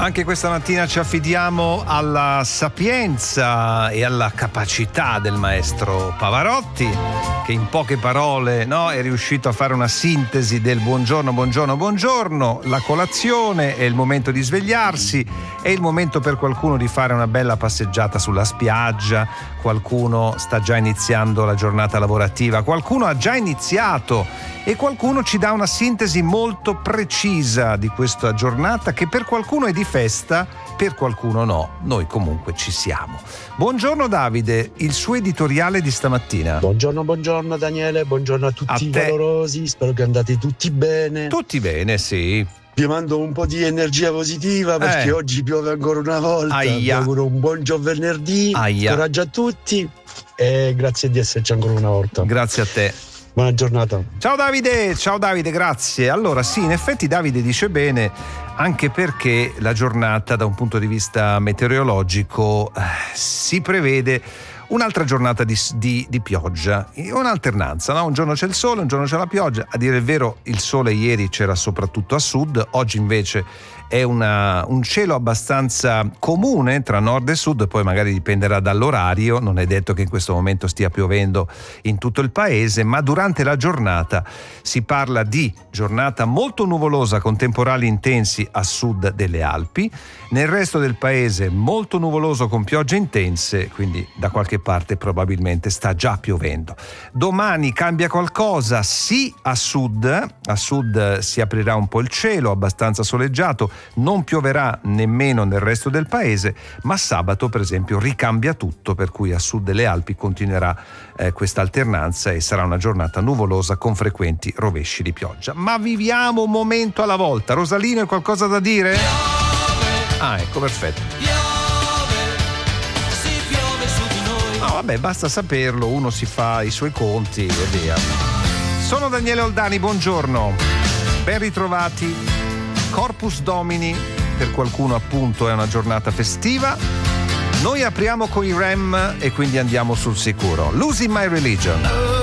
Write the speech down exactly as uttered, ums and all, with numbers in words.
Anche questa mattina ci affidiamo alla sapienza e alla capacità del maestro Pavarotti, che in poche parole, no, è riuscito a fare una sintesi del buongiorno, buongiorno, buongiorno. La colazione è il momento di svegliarsi, è il momento per qualcuno di fare una bella passeggiata sulla spiaggia, qualcuno sta già iniziando la giornata lavorativa, qualcuno ha già iniziato e qualcuno ci dà una sintesi molto precisa di questa giornata che per qualcuno è di festa, per qualcuno no. Noi comunque ci siamo. Buongiorno Davide, il suo editoriale di stamattina. Buongiorno, buongiorno Daniele, buongiorno a tutti i valorosi, spero che andate tutti bene. Tutti bene, sì. Vi mando un po' di energia positiva perché eh. oggi piove ancora una volta. Aia. Vi auguro un buon venerdì, Aia. coraggio a tutti e grazie di esserci ancora una volta. Grazie a te. Buona giornata. Ciao Davide, ciao Davide, grazie. Allora sì, in effetti Davide dice bene, anche perché la giornata da un punto di vista meteorologico eh, si prevede un'altra giornata di, di, di pioggia, un'alternanza, no? Un giorno c'è il sole, un giorno c'è la pioggia. A dire il vero, il sole ieri c'era soprattutto a sud, oggi invece è una, un cielo abbastanza comune tra nord e sud, poi magari dipenderà dall'orario, non è detto che in questo momento stia piovendo in tutto il paese, ma durante la giornata si parla di giornata molto nuvolosa con temporali intensi a sud delle Alpi, nel resto del paese molto nuvoloso con piogge intense, quindi da qualche parte probabilmente sta già piovendo. Domani cambia qualcosa, sì a sud, a sud si aprirà un po' il cielo, abbastanza soleggiato, non pioverà nemmeno nel resto del paese, ma sabato per esempio ricambia tutto, per cui a sud delle Alpi continuerà eh, questa alternanza e sarà una giornata nuvolosa con frequenti rovesci di pioggia. Ma viviamo un momento alla volta. Rosalino, hai qualcosa da dire? Piove, ah, ecco, perfetto. Piove, si piove su di noi. No, vabbè, basta saperlo, uno si fa i suoi conti e via. Sono Daniele Oldani, buongiorno. Ben ritrovati. Corpus Domini, per qualcuno appunto è una giornata festiva. Noi apriamo con i R E M e quindi andiamo sul sicuro. Losing My Religion.